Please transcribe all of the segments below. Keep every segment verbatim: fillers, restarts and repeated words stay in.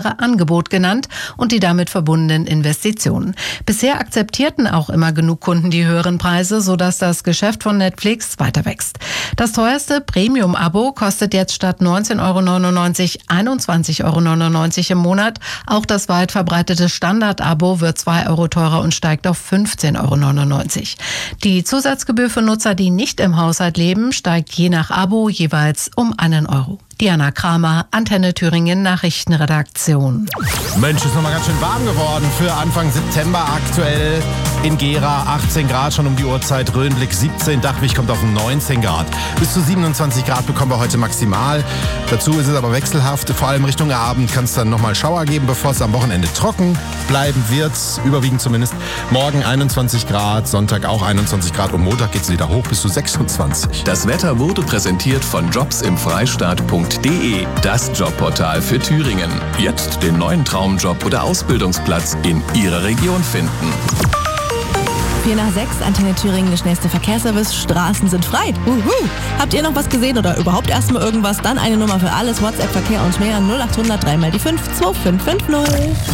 faire Angebot genannt und die damit verbundenen Investitionen. Bisher akzeptierten auch immer genug Kunden die höheren Preise, sodass das Geschäft von Netflix weiter wächst. Das teuerste Premium-Abo kostet jetzt statt neunzehn Euro neunundneunzig einundzwanzig Euro neunundneunzig im Monat. Auch das weit verbreitete Standard-Abo wird zwei Euro teurer und steigt auf fünfzehn Euro neunundneunzig. Die Zusatzgebühr für Nutzer, die nicht im Haushalt leben, steigt je nach Abo jeweils um einen Euro. Diana Kramer, Antenne Thüringen Nachrichtenredaktion. Mensch, ist noch mal ganz schön warm geworden für Anfang September aktuell. In Gera achtzehn Grad schon um die Uhrzeit, Rhönblick siebzehn, Dachwig kommt auf neunzehn Grad. Bis zu siebenundzwanzig Grad bekommen wir heute maximal. Dazu ist es aber wechselhaft. Vor allem Richtung Abend kann es dann nochmal Schauer geben, bevor es am Wochenende trocken bleiben wird. Überwiegend zumindest. Morgen einundzwanzig Grad, Sonntag auch einundzwanzig Grad und Montag geht es wieder hoch bis zu sechsundzwanzig. Das Wetter wurde präsentiert von jobs im Freistaat punkt de, das Jobportal für Thüringen. Jetzt den neuen Traumjob oder Ausbildungsplatz in Ihrer Region finden. vier nach sechs, Antenne Thüringen, der schnellste Verkehrsservice. Straßen sind frei. Uhu. Habt ihr noch was gesehen oder überhaupt erstmal irgendwas? Dann eine Nummer für alles. WhatsApp, Verkehr und mehr. null acht hundert drei mal die fünf zwei fünf fünf null.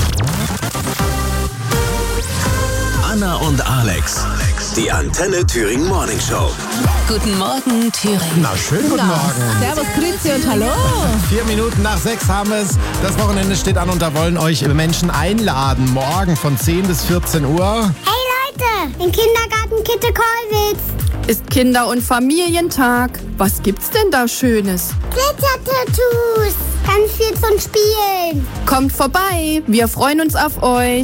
Anna und Alex, die Antenne Thüringen Morning Show. Guten Morgen, Thüringen. Na, schönen guten Morgen. Servus, Grüezi und hallo. Vier Minuten nach sechs haben wir es. Das Wochenende steht an und da wollen euch Menschen einladen. Morgen von zehn bis vierzehn Uhr. Hey Leute, im Kindergarten Kitte Kollwitz. Ist Kinder- und Familientag. Was gibt's denn da Schönes? Glitter-Tattoos. Ganz viel zum Spielen. Kommt vorbei. Wir freuen uns auf euch.